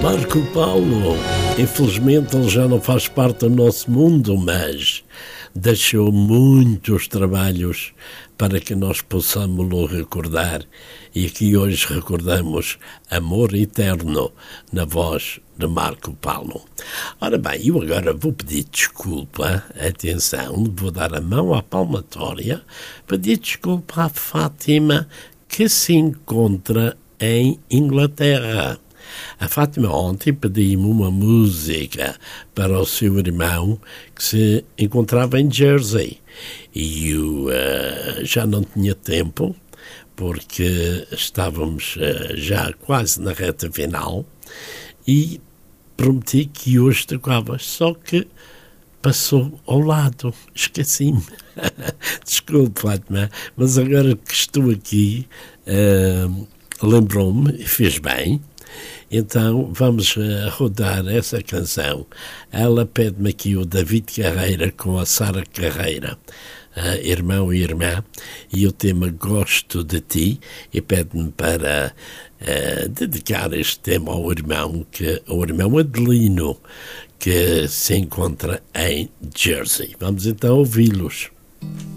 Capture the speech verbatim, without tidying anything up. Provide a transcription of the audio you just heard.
Marco Paulo, infelizmente ele já não faz parte do nosso mundo, mas deixou muitos trabalhos para que nós possamos o recordar, e aqui hoje recordamos Amor Eterno, na voz de Marco Paulo. Ora bem, eu agora vou pedir desculpa, atenção, vou dar a mão à palmatória, pedir desculpa à Fátima, que se encontra em Inglaterra. A Fátima ontem pediu-me uma música para o seu irmão que se encontrava em Jersey e eu uh, já não tinha tempo porque estávamos uh, já quase na reta final e prometi que hoje tocava, só que passou ao lado, esqueci-me. Desculpe, Fátima, mas agora que estou aqui uh, lembrou-me e fez bem. Então vamos uh, rodar essa canção. Ela pede-me aqui o David Carreira com a Sara Carreira, uh, irmão e irmã, e o tema Gosto de Ti, e pede-me para uh, dedicar este tema ao irmão, que, ao irmão Adelino, que se encontra em Jersey. Vamos então ouvi-los.